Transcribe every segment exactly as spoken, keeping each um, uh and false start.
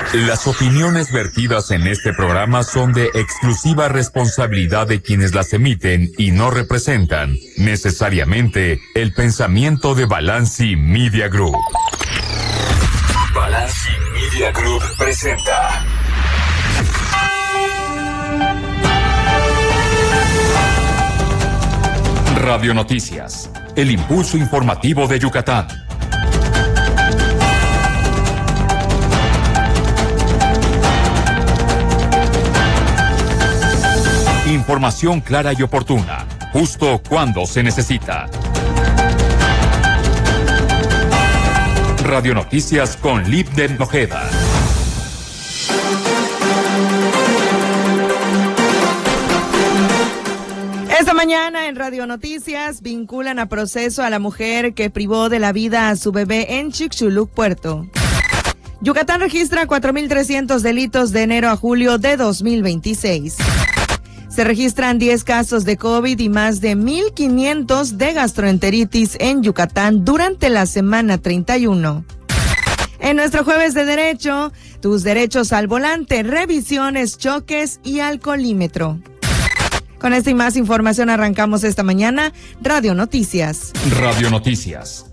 Las opiniones vertidas en este programa son de exclusiva responsabilidad de quienes las emiten y no representan necesariamente el pensamiento de Balanci Media Group. Balanci Media Group presenta Radio Noticias, el impulso informativo de Yucatán. Información clara y oportuna, justo cuando se necesita. Radio Noticias con Libden Ojeda. Esta mañana en Radio Noticias vinculan a proceso a la mujer que privó de la vida a su bebé en Chicxulub, Puerto. Yucatán registra cuatro mil trescientos delitos de enero a julio de dos mil veintiséis. Se registran diez casos de COVID y más de mil quinientos de gastroenteritis en Yucatán durante la semana treinta y uno. En nuestro jueves de derecho, tus derechos al volante, revisiones, choques y alcoholímetro. Con esta y más información arrancamos esta mañana Radio Noticias. Radio Noticias.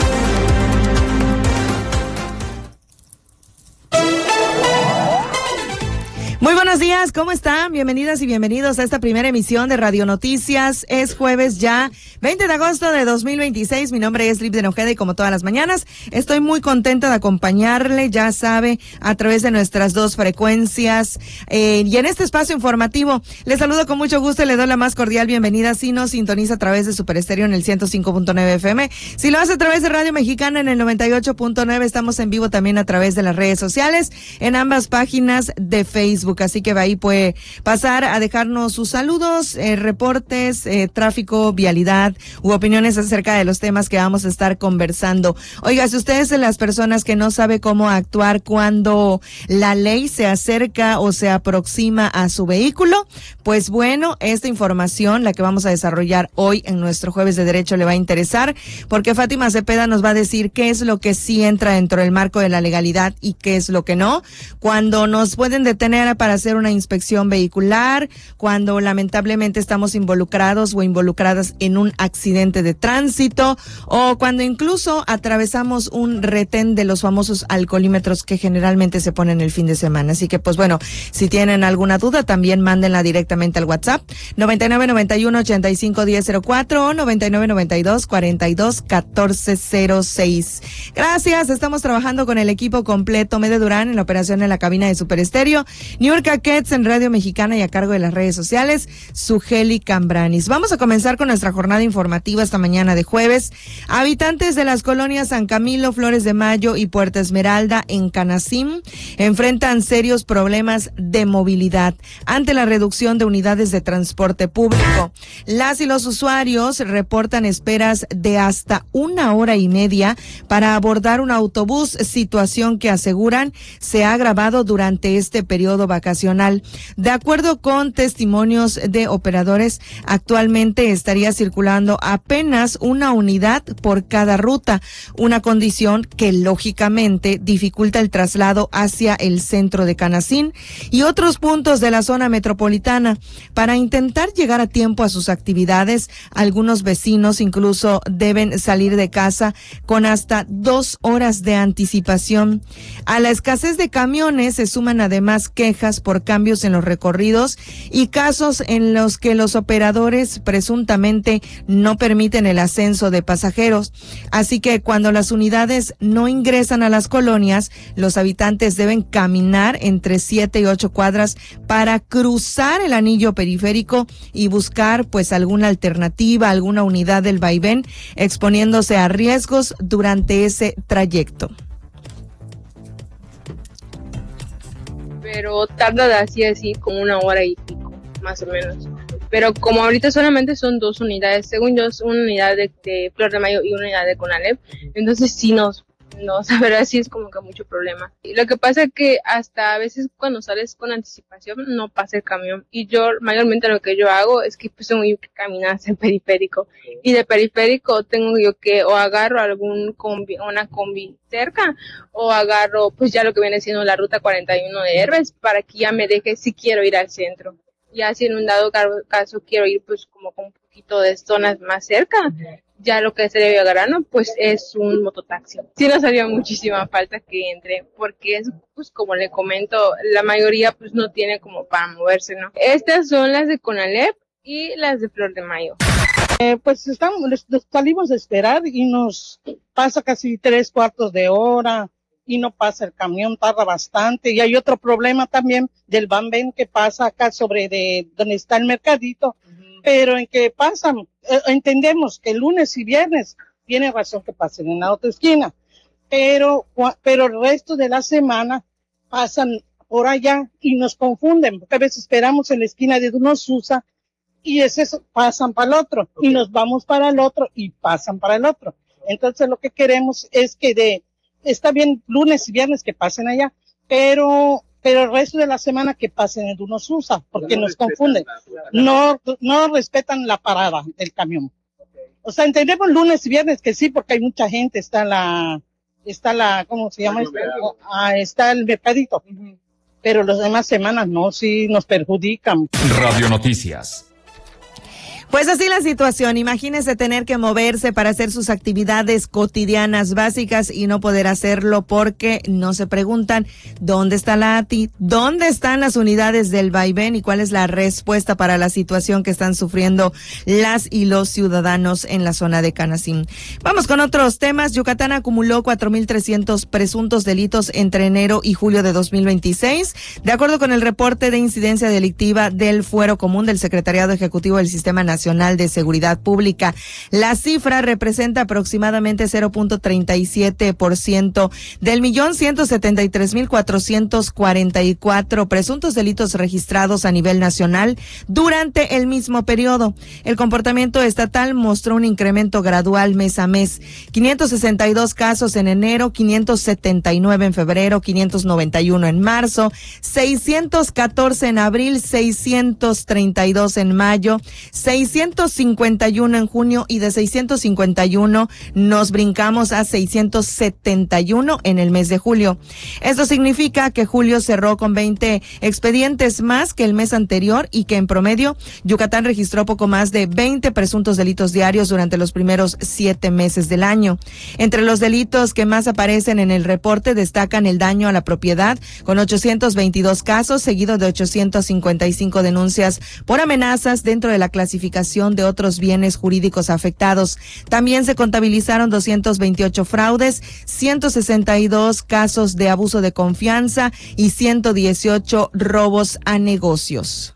Muy buenos días, ¿cómo están? Bienvenidas y bienvenidos a esta primera emisión de Radio Noticias. Es jueves ya, veinte de agosto de dos mil veintiséis. Mi nombre es Libden Ojeda y como todas las mañanas, estoy muy contenta de acompañarle, ya sabe, a través de nuestras dos frecuencias. Eh, y en este espacio informativo, les saludo con mucho gusto y le doy la más cordial bienvenida si nos sintoniza a través de Super Estéreo en el ciento cinco punto nueve F M. Si lo hace a través de Radio Mexicana en el noventa y ocho punto nueve, estamos en vivo también a través de las redes sociales, en ambas páginas de Facebook. Así que ahí puede pasar a dejarnos sus saludos, eh, reportes, eh, tráfico, vialidad u opiniones acerca de los temas que vamos a estar conversando. Oiga, si usted es de las personas que no sabe cómo actuar cuando la ley se acerca o se aproxima a su vehículo, pues bueno, esta información, la que vamos a desarrollar hoy en nuestro Jueves de Derecho, le va a interesar, porque Fátima Cepeda nos va a decir qué es lo que sí entra dentro del marco de la legalidad y qué es lo que no, cuando nos pueden detener para hacer una inspección vehicular, cuando lamentablemente estamos involucrados o involucradas en un accidente de tránsito, o cuando incluso atravesamos un retén de los famosos alcoholímetros que generalmente se ponen el fin de semana. Así que pues bueno, si tienen alguna duda, también mándenla directamente al WhatsApp noventa y nueve noventa y uno ochenta y cinco diez cero cuatro o noventa y nueve noventa y dos cuarenta y dos catorce cero seis. Gracias, estamos trabajando con el equipo completo. Mede Durán en la operación en la cabina de Super Estéreo, Niurka Ketz en Radio Mexicana y a cargo de las redes sociales, Sugeli Cambranis. Vamos a comenzar con nuestra jornada informativa esta mañana de jueves. Habitantes de las colonias San Camilo, Flores de Mayo y Puerto Esmeralda en Canacín enfrentan serios problemas de movilidad ante la reducción de unidades de transporte público. Las y los usuarios reportan esperas de hasta una hora y media para abordar un autobús, situación que aseguran se ha agravado durante este periodo vacacional. De acuerdo con testimonios de operadores, actualmente estaría circulando apenas una unidad por cada ruta, una condición que lógicamente dificulta el traslado hacia el centro de Canacín y otros puntos de la zona metropolitana. Para intentar llegar a tiempo a sus actividades, algunos vecinos incluso deben salir de casa con hasta dos horas de anticipación. A la escasez de camiones se suman además quejas por cambios en los recorridos y casos en los que los operadores presuntamente no permiten el ascenso de pasajeros. Así que cuando las unidades no ingresan a las colonias, los habitantes deben caminar entre siete y ocho cuadras para cruzar el anillo periférico y buscar pues alguna alternativa, alguna unidad del vaivén, exponiéndose a riesgos durante ese trayecto. Pero tarda de así así como una hora y pico, más o menos. Pero como ahorita solamente son dos unidades, según yo es una unidad de, de Flor de Mayo y una unidad de Conalep, entonces sí nos no, o sea, verdad sí es como que mucho problema. Y lo que pasa es que hasta a veces cuando sales con anticipación no pasa el camión. Y yo, mayormente lo que yo hago es que pues tengo yo que caminar hacia el periférico. Y de periférico tengo yo que o agarro algún combi, una combi cerca, o agarro pues ya lo que viene siendo la ruta cuarenta y uno de Herbes para que ya me deje si quiero ir al centro. Ya si en un dado caso quiero ir pues como con un poquito de zonas más cerca, ya lo que se debe agarrar, ¿no? Pues es un mototaxi. Sí nos haría muchísima falta que entre, porque es, pues como le comento, la mayoría pues no tiene como para moverse, ¿no? Estas son las de Conalep y las de Flor de Mayo. Eh, pues estamos, salimos a esperar y nos pasa casi tres cuartos de hora y no pasa el camión, tarda bastante. Y hay otro problema también del Van Ven que pasa acá sobre de donde está el mercadito, uh-huh. Pero en que pasan, eh, entendemos que lunes y viernes tiene razón que pasen en la otra esquina, pero, pero el resto de la semana pasan por allá y nos confunden, porque a veces esperamos en la esquina de Donosusa y es eso, pasan para el otro, okay. Y nos vamos para el otro y pasan para el otro. Entonces lo que queremos es que de, está bien lunes y viernes que pasen allá, pero, pero el resto de la semana que pasen en Donosusa, porque no nos confunden. No, no respetan la parada del camión. Okay. O sea, entendemos lunes y viernes que sí, porque hay mucha gente, está la, está la, ¿cómo se llama esto? Ah, está el mercadito. Uh-huh. Pero las demás semanas no, sí nos perjudican. Radio Noticias. Pues así la situación, imagínese tener que moverse para hacer sus actividades cotidianas básicas y no poder hacerlo porque no se preguntan dónde está la A T I, dónde están las unidades del vaivén y cuál es la respuesta para la situación que están sufriendo las y los ciudadanos en la zona de Canacín. Vamos con otros temas. Yucatán acumuló cuatro mil trescientos presuntos delitos entre enero y julio de dos mil veintiséis, de acuerdo con el reporte de incidencia delictiva del Fuero Común del Secretariado Ejecutivo del Sistema Nacional de Seguridad Pública. La cifra representa aproximadamente cero punto treinta y siete por ciento del millón ciento setenta y tres mil cuatrocientos cuarenta y cuatro presuntos delitos registrados a nivel nacional durante el mismo periodo. El comportamiento estatal mostró un incremento gradual mes a mes. quinientos sesenta y dos casos en enero, quinientos setenta y nueve en febrero, quinientos noventa y uno en marzo, seiscientos catorce en abril, seiscientos treinta y dos en mayo, seiscientos cincuenta y uno en junio y de seiscientos cincuenta y uno nos brincamos a seiscientos setenta y uno en el mes de julio. Esto significa que julio cerró con veinte expedientes más que el mes anterior y que en promedio Yucatán registró poco más de veinte presuntos delitos diarios durante los primeros siete meses del año. Entre los delitos que más aparecen en el reporte destacan el daño a la propiedad con ochocientos veintidós casos, seguido de ochocientos cincuenta y cinco denuncias por amenazas dentro de la clasificación de otros bienes jurídicos afectados. También se contabilizaron doscientos veintiocho fraudes, ciento sesenta y dos casos de abuso de confianza y ciento dieciocho robos a negocios.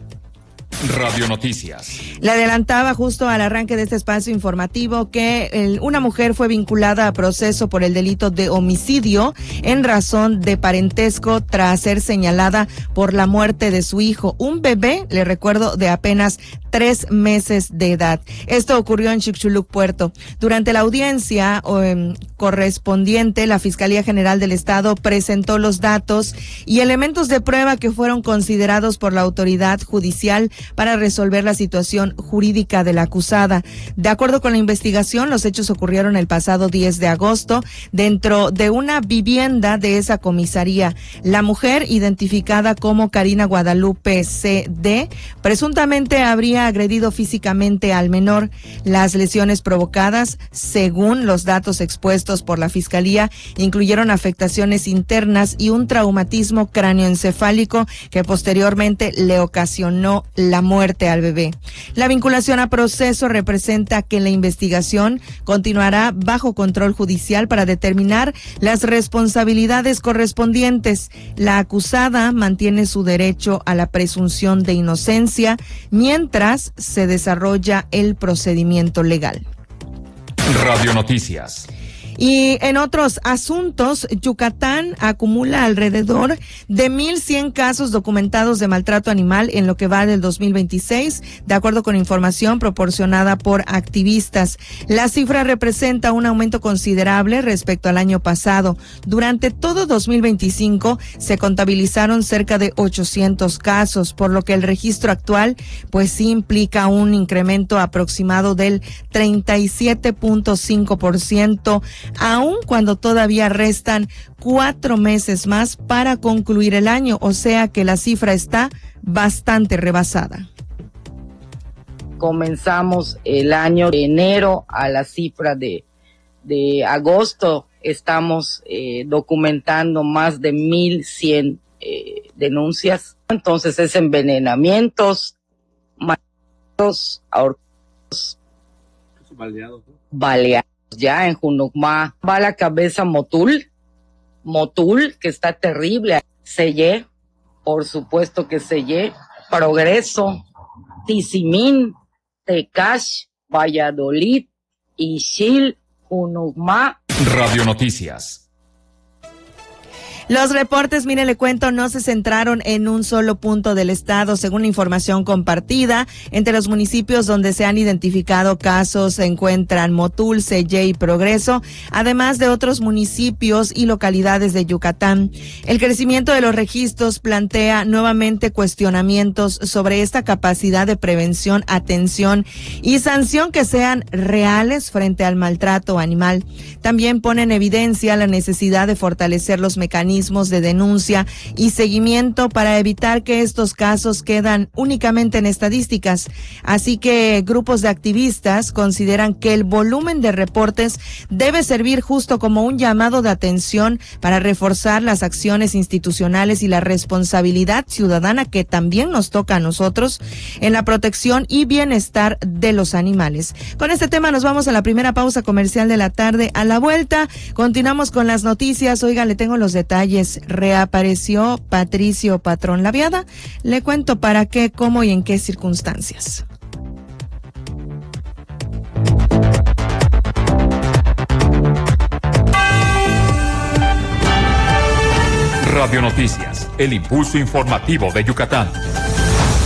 Radio Noticias. Le adelantaba justo al arranque de este espacio informativo que el, una mujer fue vinculada a proceso por el delito de homicidio en razón de parentesco tras ser señalada por la muerte de su hijo, un bebé, le recuerdo, de apenas tres meses de edad. Esto ocurrió en Chicxulub, Puerto. Durante la audiencia eh, correspondiente, la Fiscalía General del Estado presentó los datos y elementos de prueba que fueron considerados por la autoridad judicial para resolver la situación jurídica de la acusada. De acuerdo con la investigación, los hechos ocurrieron el pasado diez de agosto dentro de una vivienda de esa comisaría. La mujer, identificada como Karina Guadalupe C D, presuntamente habría agredido físicamente al menor. Las lesiones provocadas, según los datos expuestos por la Fiscalía, incluyeron afectaciones internas y un traumatismo cráneoencefálico que posteriormente le ocasionó la muerte al bebé. La vinculación a proceso representa que la investigación continuará bajo control judicial para determinar las responsabilidades correspondientes. La acusada mantiene su derecho a la presunción de inocencia mientras se desarrolla el procedimiento legal. Radio Noticias. Y en otros asuntos, Yucatán acumula alrededor de mil cien casos documentados de maltrato animal en lo que va del dos mil veintiséis, de acuerdo con información proporcionada por activistas. La cifra representa un aumento considerable respecto al año pasado. Durante todo dos mil veinticinco se contabilizaron cerca de ochocientos casos, por lo que el registro actual pues sí implica un incremento aproximado del treinta y siete punto cinco por ciento, aun cuando todavía restan cuatro meses más para concluir el año, o sea que la cifra está bastante rebasada. Comenzamos el año de enero a la cifra de, de agosto, estamos eh, documentando más de mil cien eh, denuncias. Entonces es envenenamientos, maltratos, ahorcados, baleados, ¿no? Baleados. Ya en Junucmá va la cabeza Motul, Motul, que está terrible. Sellé, por supuesto que Sellé, Progreso, Tizimín, Tecash, Valladolid, Ixil, Junucmá. Radio Noticias. Los reportes, mire, le cuento, no se centraron en un solo punto del estado, según la información compartida. Entre los municipios donde se han identificado casos se encuentran Motul, Sellé y Progreso, además de otros municipios y localidades de Yucatán. El crecimiento de los registros plantea nuevamente cuestionamientos sobre esta capacidad de prevención, atención y sanción que sean reales frente al maltrato animal. También pone en evidencia la necesidad de fortalecer los mecanismos de denuncia y seguimiento para evitar que estos casos quedan únicamente en estadísticas. Así que grupos de activistas consideran que el volumen de reportes debe servir justo como un llamado de atención para reforzar las acciones institucionales y la responsabilidad ciudadana que también nos toca a nosotros en la protección y bienestar de los animales. Con este tema nos vamos a la primera pausa comercial de la tarde. A la vuelta continuamos con las noticias. Oiga, le tengo los detalles. Reapareció Patricio Patrón Laviada. Le cuento para qué, cómo y en qué circunstancias. Radio Noticias, el impulso informativo de Yucatán.